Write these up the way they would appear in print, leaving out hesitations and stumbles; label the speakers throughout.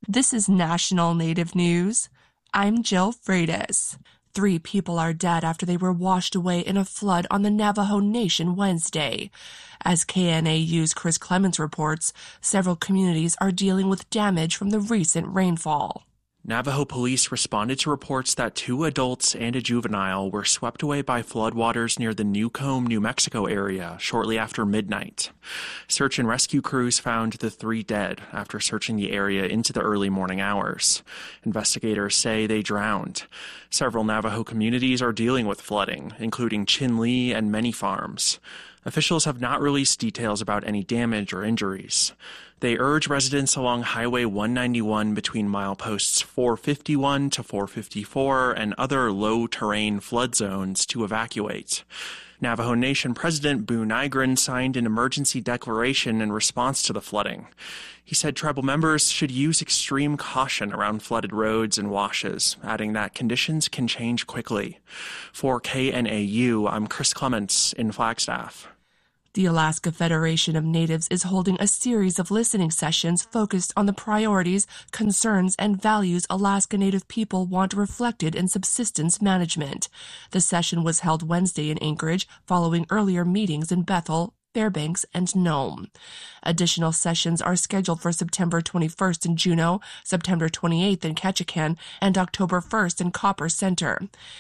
Speaker 1: This is National Native News. I'm Jill Freitas. 3 people are dead after they were washed away in a flood on the Navajo Nation Wednesday. As KNAU's Chris Clements reports, several communities are dealing with damage from the recent rainfall.
Speaker 2: Navajo police responded to reports that 2 adults and a juvenile were swept away by floodwaters near the Newcomb, New Mexico area shortly after midnight. Search and rescue crews found the 3 dead after searching the area into the early morning hours. Investigators say they drowned. Several Navajo communities are dealing with flooding, including Chinle and many farms. Officials have not released details about any damage or injuries. They urge residents along Highway 191 between mileposts 451 to 454 and other low-terrain flood zones to evacuate. Navajo Nation President Boo Nygren signed an emergency declaration in response to the flooding. He said tribal members should use extreme caution around flooded roads and washes, adding that conditions can change quickly. For KNAU, I'm Chris Clements in Flagstaff.
Speaker 1: The Alaska Federation of Natives is holding a series of listening sessions focused on the priorities, concerns, and values Alaska Native people want reflected in subsistence management. The session was held Wednesday in Anchorage, following earlier meetings in Bethel, Fairbanks, and Nome. Additional sessions are scheduled for September 21st in Juneau, September 28th in Ketchikan, and October 1st in Copper Center.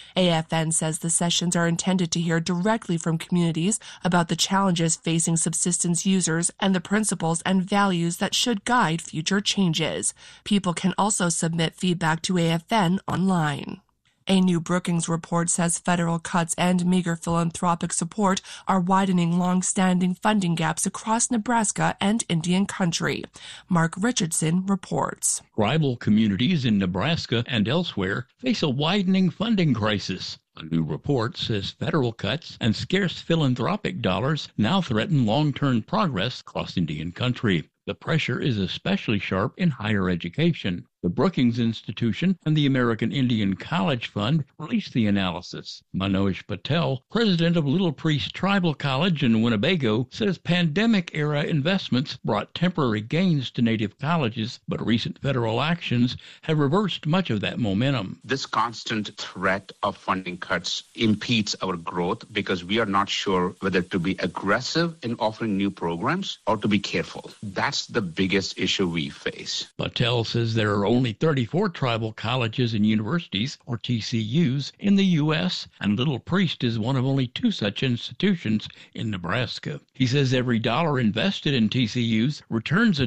Speaker 1: AFN says the sessions are intended to hear directly from communities about the challenges facing subsistence users and the principles and values that should guide future changes. People can also submit feedback to AFN online. A new Brookings report says federal cuts and meager philanthropic support are widening long-standing funding gaps across Nebraska and Indian country. Mark Richardson reports.
Speaker 3: Tribal communities in Nebraska and elsewhere face a widening funding crisis. A new report says federal cuts and scarce philanthropic dollars now threaten long-term progress across Indian country. The pressure is especially sharp in higher education. The Brookings Institution and the American Indian College Fund released the analysis. Manoj Patel, president of Little Priest Tribal College in Winnebago, says pandemic-era investments brought temporary gains to Native colleges, but recent federal actions have reversed much of that momentum.
Speaker 4: This constant threat of funding cuts impedes our growth because we are not sure whether to be aggressive in offering new programs or to be careful. That's the biggest issue we face.
Speaker 3: Patel says there are only 34 tribal colleges and universities, or TCUs, in the U.S., and Little Priest is one of only 2 such institutions in Nebraska. He says every dollar invested in TCUs returns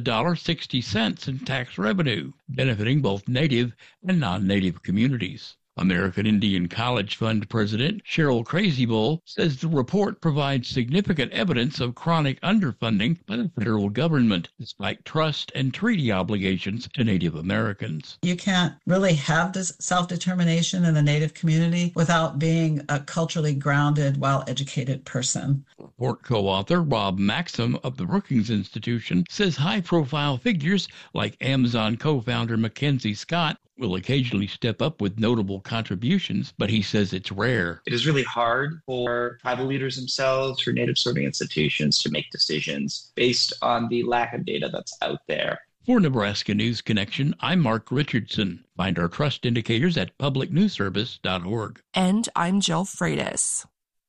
Speaker 3: $1.60 in tax revenue, benefiting both Native and non-Native communities. American Indian College Fund President Cheryl Crazybull says the report provides significant evidence of chronic underfunding by the federal government, despite trust and treaty obligations to Native Americans.
Speaker 5: You can't really have this self-determination in the Native community without being a culturally grounded, well-educated person.
Speaker 3: Report co-author Rob Maxim of the Brookings Institution says high-profile figures like Amazon co-founder Mackenzie Scott will occasionally step up with notable contributions, but he says it's rare.
Speaker 6: It is really hard for tribal leaders themselves, for Native serving institutions to make decisions based on the lack of data that's out there.
Speaker 3: For Nebraska News Connection, I'm Mark Richardson. Find our trust indicators at publicnewsservice.org.
Speaker 1: And I'm Jill Freitas.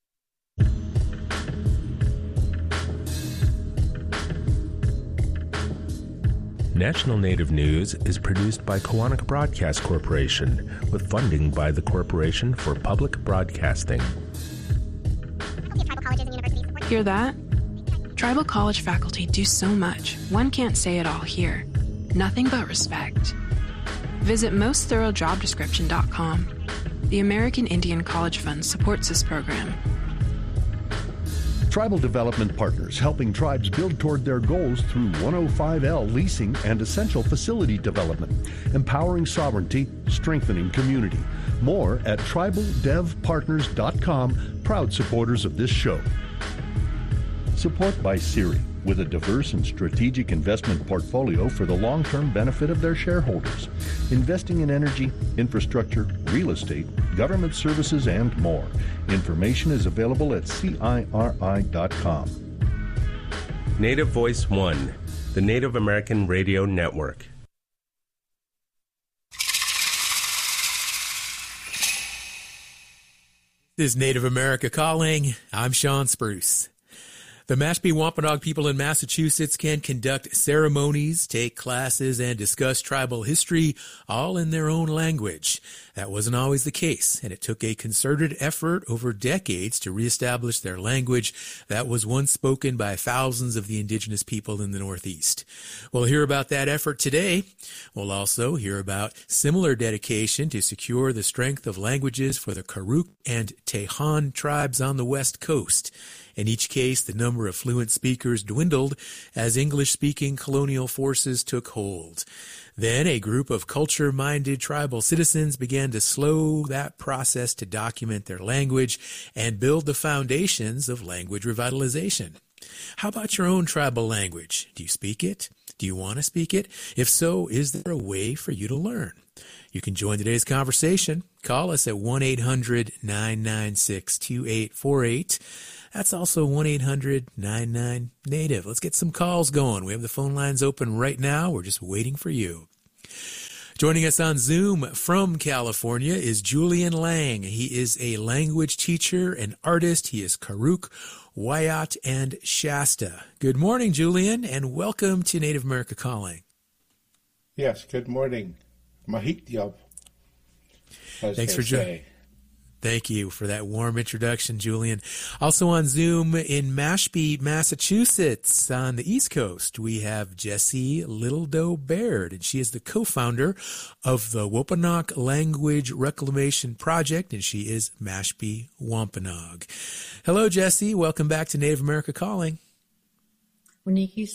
Speaker 7: National Native News is produced by Kawanak Broadcast Corporation with funding by the Corporation for Public Broadcasting.
Speaker 8: Hear that? Tribal college faculty do so much, one can't say it all here. Nothing but respect. Visit mostthoroughdescription.com. The American Indian College Fund supports this program.
Speaker 9: Tribal Development Partners, helping tribes build toward their goals through 105L leasing and essential facility development, empowering sovereignty, strengthening community. More at tribaldevpartners.com, proud supporters of this show. Support by Siri, with a diverse and strategic investment portfolio for the long-term benefit of their shareholders, investing in energy, infrastructure, real estate, government services, and more. Information is available at CIRI.com.
Speaker 7: Native Voice One, the Native American Radio Network.
Speaker 10: This is Native America Calling. I'm Sean Spruce. The Mashpee Wampanoag people in Massachusetts can conduct ceremonies, take classes, and discuss tribal history, all in their own language. That wasn't always the case, and it took a concerted effort over decades to reestablish their language that was once spoken by thousands of the indigenous people in the Northeast. We'll hear about that effort today. We'll also hear about similar dedication to secure the strength of languages for the Karuk and Tejon tribes on the West Coast. In each case, the number of fluent speakers dwindled as English-speaking colonial forces took hold. Then a group of culture-minded tribal citizens began to slow that process to document their language and build the foundations of language revitalization. How about your own tribal language? Do you speak it? Do you want to speak it? If so, is there a way for you to learn? You can join today's conversation. Call us at 1-800-996-2848. That's also 1-800-99-NATIVE. Let's get some calls going. We have the phone lines open right now. We're just waiting for you. Joining us on Zoom from California is Julian Lang. He is a language teacher and artist. He is Karuk, Wyatt, and Shasta. Good morning, Julian, and welcome to Native America Calling.
Speaker 11: Yes, good morning. Mahit Yob.
Speaker 10: Thanks for joining. Thank you for that warm introduction, Julian. Also on Zoom in Mashpee, Massachusetts, on the East Coast, we have Jessie Littledoe Baird, and she is the co-founder of the Wampanoag Language Reclamation Project, and she is Mashpee Wampanoag. Hello, Jessie. Welcome back to Native America Calling.
Speaker 12: Nice to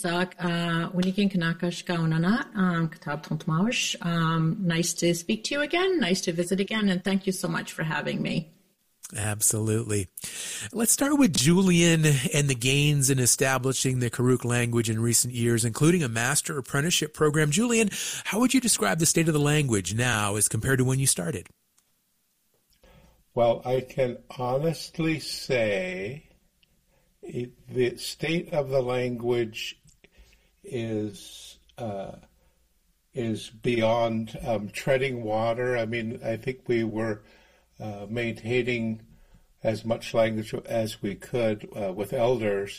Speaker 12: speak to you again. Nice to visit again. And thank you so much for having me.
Speaker 10: Absolutely. Let's start with Julian and the gains in establishing the Karuk language in recent years, including a master apprenticeship program. Julian, how would you describe the state of the language now as compared to when you started?
Speaker 11: Well, I can honestly say the state of the language is beyond treading water. I mean, I think we were maintaining as much language as we could with elders,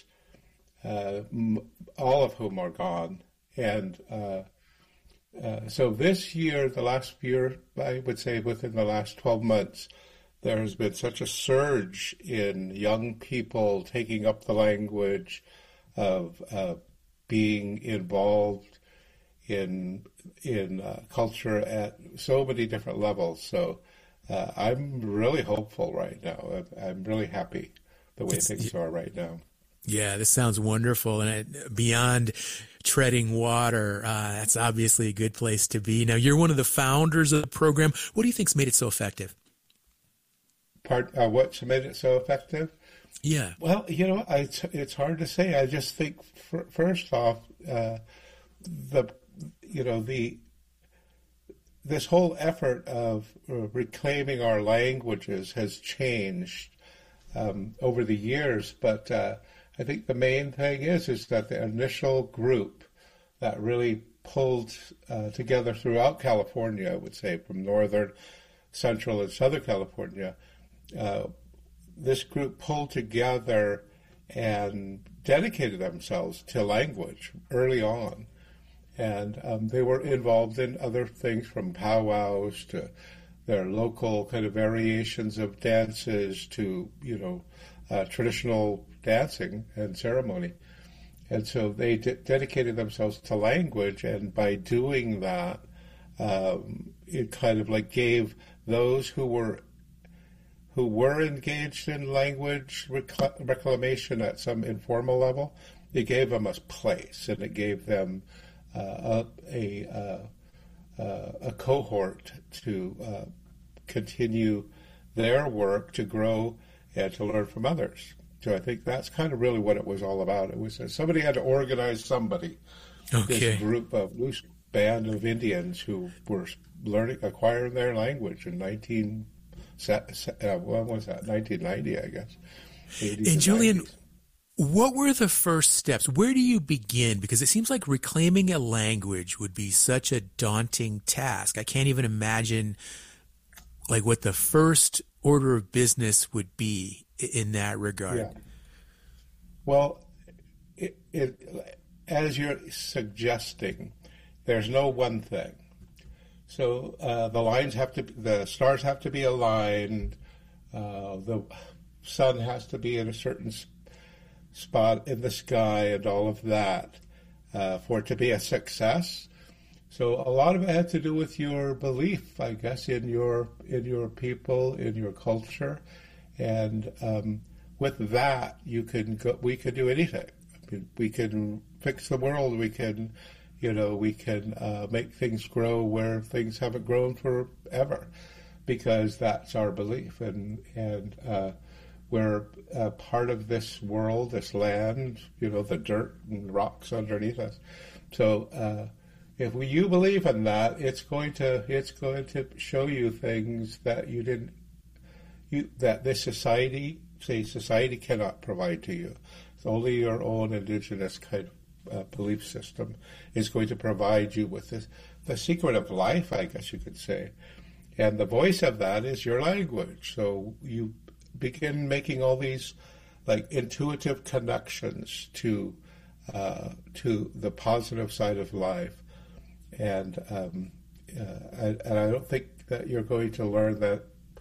Speaker 11: all of whom are gone. And so this year, the last year, I would say within the last 12 months, there has been such a surge in young people taking up the language, of being involved in culture at so many different levels. So I'm really hopeful right now. I'm really happy the way things are right now.
Speaker 10: Yeah, this sounds wonderful. And beyond treading water, that's obviously a good place to be. Now, you're one of the founders of the program. What do you think's made it so effective?
Speaker 11: What's made it so effective?
Speaker 10: Yeah.
Speaker 11: Well, it's hard to say. I just think first off, this whole effort of reclaiming our languages has changed over the years. But I think the main thing is that the initial group that really pulled together throughout California, I would say, from northern, central, and southern California. This group pulled together and dedicated themselves to language early on. And they were involved in other things from powwows to their local kind of variations of dances to, traditional dancing and ceremony. And so they dedicated themselves to language. And by doing that, it kind of like gave those who were engaged in language reclamation at some informal level, it gave them a place, and it gave them a cohort to continue their work, to grow, and to learn from others. So I think that's kind of really what it was all about. It was somebody had to organize somebody.
Speaker 10: Okay.
Speaker 11: This group of loose band of Indians who were acquiring their language in 1990, I guess.
Speaker 10: And Julian, 90s. What were the first steps? Where do you begin? Because it seems like reclaiming a language would be such a daunting task. I can't even imagine like what the first order of business would be in that regard?
Speaker 11: Yeah. Well, as you're suggesting, there's no one thing. So the stars have to be aligned. The sun has to be in a certain spot in the sky, and all of that for it to be a success. So a lot of it had to do with your belief, I guess, in your people, in your culture, and with that, we could do anything. I mean, we can fix the world. We can make things grow where things haven't grown forever, because that's our belief, and we're part of this world, this land, the dirt and rocks underneath us. So if you believe in that, it's going to show you things that that this society cannot provide to you. It's only your own indigenous kind of belief system is going to provide you with the secret of life, I guess you could say. And the voice of that is your language. So you begin making all these like intuitive connections to the positive side of life. And I don't think that you're going to learn that,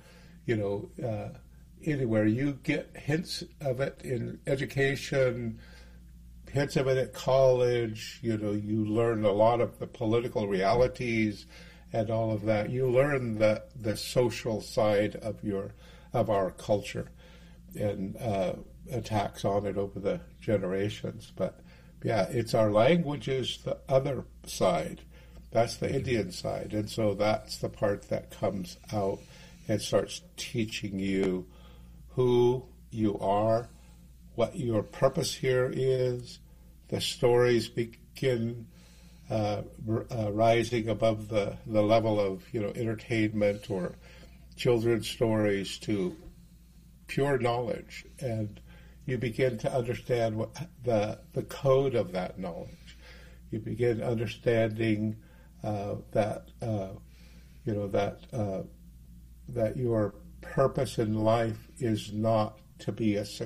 Speaker 11: anywhere. You get hints of it in education, hints of it at college. You learn a lot of the political realities and all of that. You learn the social side of our culture and attacks on it over the generations. But yeah, it's our language is the other side. That's the Indian side. And so that's the part that comes out and starts teaching you who you are, what your purpose here is. The stories begin rising above the level of entertainment or children's stories to pure knowledge, and you begin to understand what the code of that knowledge. You begin understanding that your purpose in life is not to be a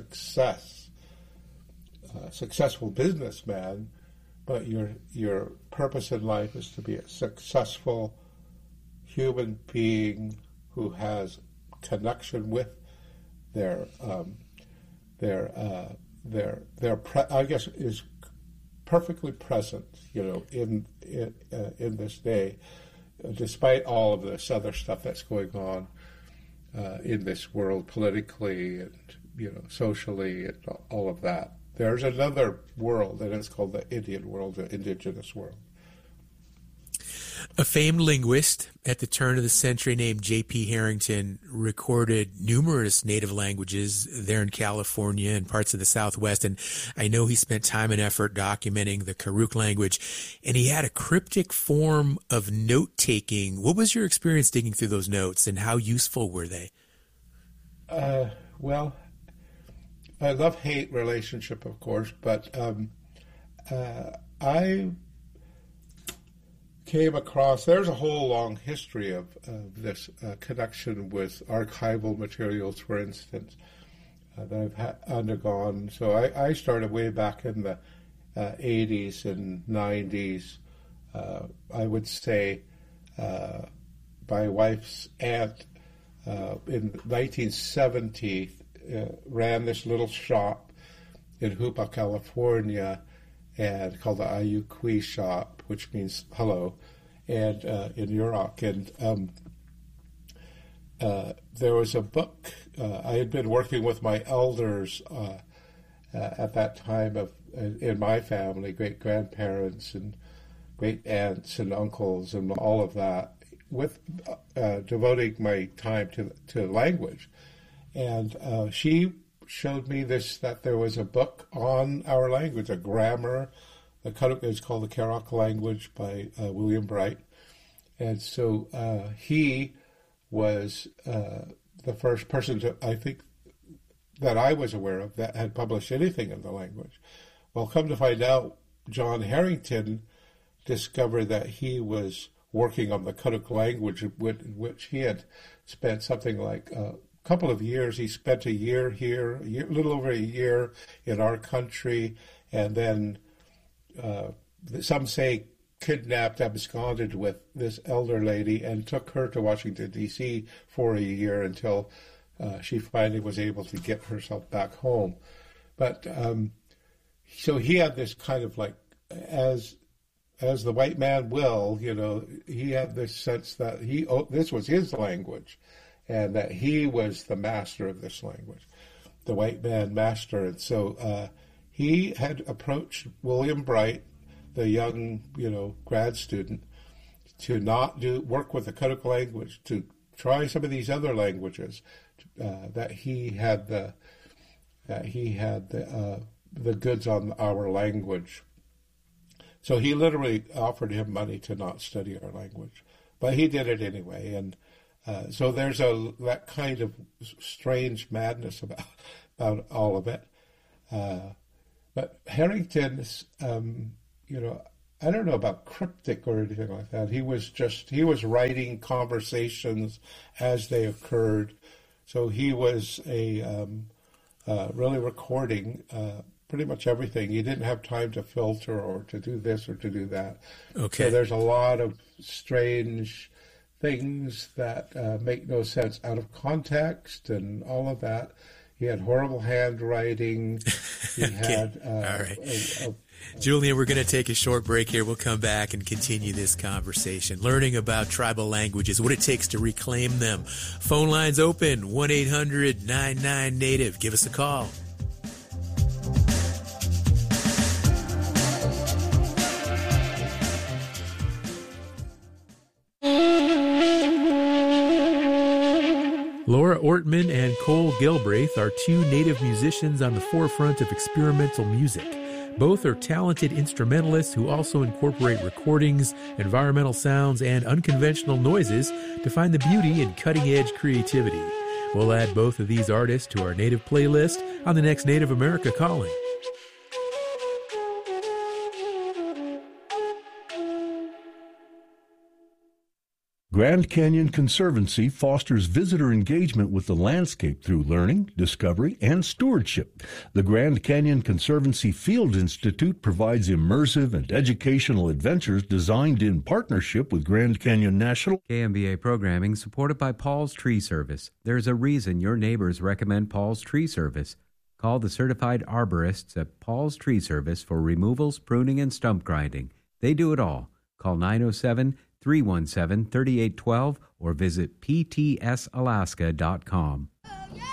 Speaker 11: successful businessman, but your purpose in life is to be a successful human being who has connection with their I guess is perfectly present, in this day, despite all of this other stuff that's going on in this world politically and socially and all of that. There's another world, and it's called the Indian world, the indigenous world.
Speaker 10: A famed linguist at the turn of the century named J.P. Harrington recorded numerous native languages there in California and parts of the Southwest, and I know he spent time and effort documenting the Karuk language, and he had a cryptic form of note-taking. What was your experience digging through those notes, and how useful were they?
Speaker 11: Well, I love-hate relationship, of course, but I came across, there's a whole long history of this connection with archival materials, for instance, that I've undergone. So I started way back in the 80s and 90s. I would say my wife's aunt in 1970 ran this little shop in Hoopa, California, and called the Ayukwi shop, which means hello, and in Yurok. And there was a book. I had been working with my elders at that time in my family, great-grandparents and great-aunts and uncles and all of that, with devoting my time to language. And she showed me that there was a book on our language, a grammar. The Karuk is called the Kerak language by William Bright. And so he was the first person I think that I was aware of that had published anything in the language. Well, come to find out, John Harrington discovered that he was working on the Karuk language, which he had spent something like a couple of years. He spent a year here, a little over a year in our country, and then some say kidnapped, absconded with this elder lady and took her to Washington, D.C. for a year until she finally was able to get herself back home. But so he had this kind of like, as the white man will, he had this sense that this was his language and that he was the master of this language, the white man master. And so he had approached William Bright, the young, grad student, to not work with the Cuddick language, to try some of these other languages, that he had the goods on our language. So he literally offered him money to not study our language, but he did it anyway. And so there's that kind of strange madness about all of it. But Harrington's, I don't know about cryptic or anything like that. He was writing conversations as they occurred. So he was really recording pretty much everything. He didn't have time to filter or to do this or to do that.
Speaker 10: Okay.
Speaker 11: So there's a lot of strange things that make no sense out of context and all of that. He had horrible handwriting. He had...
Speaker 10: All right. Julian, we're going to take a short break here. We'll come back and continue this conversation, learning about tribal languages, what it takes to reclaim them. Phone lines open, 1-800-99-NATIVE. Give us a call. Laura Ortman and Cole Gilbraith are two Native musicians on the forefront of experimental music. Both are talented instrumentalists who also incorporate recordings, environmental sounds, and unconventional noises to find the beauty in cutting-edge creativity. We'll add both of these artists to our Native playlist on the next Native America Calling.
Speaker 9: Grand Canyon Conservancy fosters visitor engagement with the landscape through learning, discovery, and stewardship. The Grand Canyon Conservancy Field Institute provides immersive and educational adventures designed in partnership with Grand Canyon National.
Speaker 13: KMBA programming supported by Paul's Tree Service. There's a reason your neighbors recommend Paul's Tree Service. Call the certified arborists at Paul's Tree Service for removals, pruning, and stump grinding. They do it all. Call 907-317-3812 or visit ptsalaska.com.